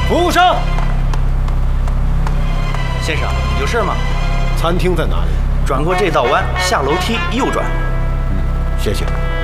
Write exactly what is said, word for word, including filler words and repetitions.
服务生， 先生，有事吗？ 餐厅在哪里？ 转过这道弯，下楼梯右转。 嗯，谢谢。